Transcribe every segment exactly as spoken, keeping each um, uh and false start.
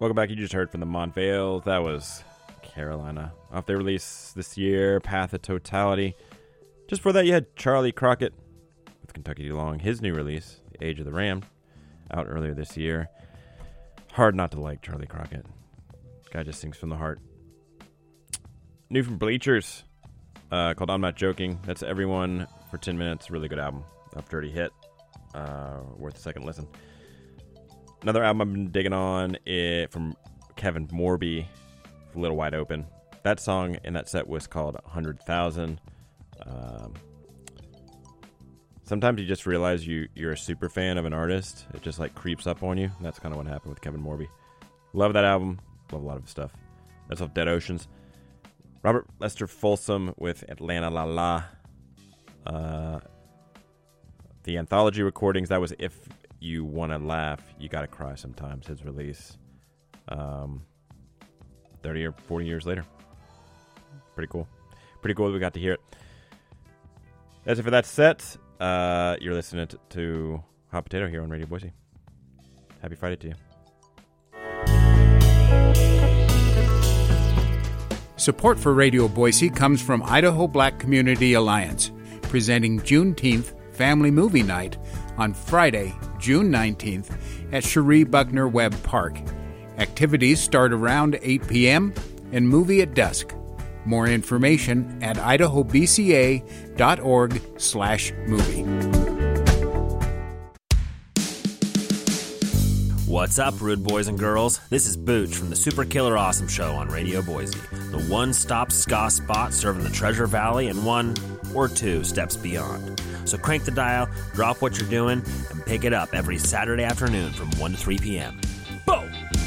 Welcome back. You just heard from the Montvale. That was Carolina. Off their release this year, Path of Totality. Just before that, you had Charlie Crockett with Kentucky Long. His new release, The Age of the Ram, out earlier this year. Hard not to like Charlie Crockett. Guy just sings from the heart. New from Bleachers, uh, called I'm Not Joking. That's Everyone for ten minutes. Really good album. Up Dirty Hit. Uh, worth a second listen. Another album I've been digging on is from Kevin Morby, A Little Wide Open. That song in that set was called one hundred thousand. Um, sometimes you just realize you, you're a super fan of an artist. It just like creeps up on you. And that's kind of what happened with Kevin Morby. Love that album. Love a lot of his stuff. That's off Dead Oceans. Robert Lester Folsom with Atlanta La La. Uh, the anthology recordings, that was If You Want to Laugh, You Gotta Cry Sometimes, his release. Um, thirty or forty years later. Pretty cool. Pretty cool that we got to hear it. That's it for that set. Uh, you're listening to, to Hot Potato here on Radio Boise. Happy Friday to you. Support for Radio Boise comes from Idaho Black Community Alliance, presenting Juneteenth Family Movie Night on Friday, June nineteenth at Cherie Buckner Webb Park. Activities start around eight p.m. and movie at dusk. More information at idahobca.org slash movie. What's up, rude boys and girls? This is Booch from the Super Killer Awesome Show on Radio Boise, the one-stop ska spot serving the Treasure Valley and one or two steps beyond. So crank the dial, drop what you're doing, and pick it up every Saturday afternoon from one to three p.m. Boom!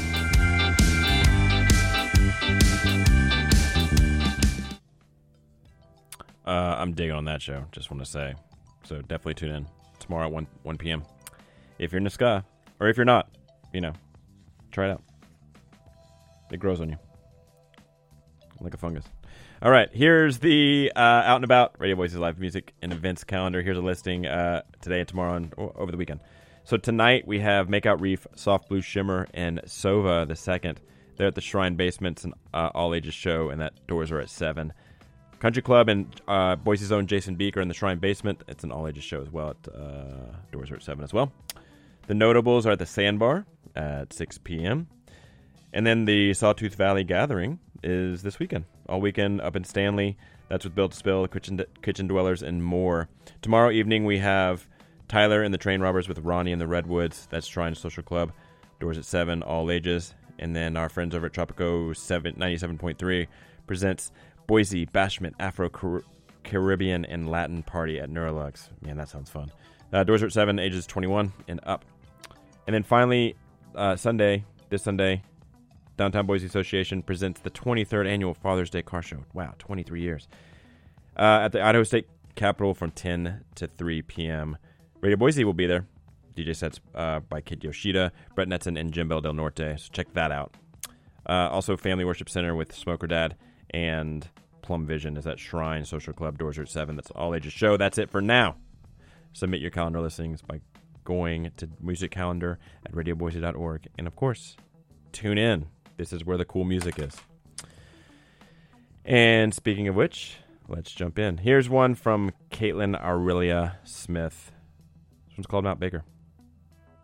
Uh, I'm digging on that show, just want to say. So definitely tune in tomorrow at one, one p.m. If you're in the ska, or if you're not, you know, try it out. It grows on you like a fungus. All right, here's the uh, Out and About Radio Voices live music and events calendar. Here's a listing uh, today and tomorrow and o- over the weekend. So tonight we have Makeout Reef, Soft Blue Shimmer, and Sova the Second. They're at the Shrine Basement. It's an uh, all-ages show, and that doors are at seven. Country Club and uh, Boise's own Jason Beaker in the Shrine Basement. It's an all-ages show as well. At, uh, doors are at seven as well. The Notables are at the Sandbar at six p.m. And then the Sawtooth Valley Gathering is this weekend. All weekend up in Stanley. That's with Build to Spill, Kitchen, Kitchen Dwellers, and more. Tomorrow evening we have Tyler and the Train Robbers with Ronnie and the Redwoods. That's Shrine Social Club. Doors at seven, all ages. And then our friends over at Tropico ninety-seven point three presents Boise Bashment Afro Caribbean and Latin Party at Neurolux. Man, that sounds fun. Uh, doors are at seven, ages twenty-one and up. And then finally, uh, Sunday, this Sunday, Downtown Boise Association presents the twenty-third Annual Father's Day Car Show. Wow, twenty-three years. Uh, at the Idaho State Capitol from ten to three p.m. Radio Boise will be there. D J sets uh, by Kid Yoshida, Brett Netson, and Jim Bell Del Norte. So check that out. Uh, also, Family Worship Center with Smoker Dad and Plum Vision is at Shrine Social Club. Doors are at seven. That's all ages show. That's it for now. Submit your calendar listings by going to music calendar at radio boise dot org. And, of course, tune in. This is where the cool music is. And speaking of which, let's jump in. Here's one from Caitlin Aurelia Smith. This one's called Mount Baker.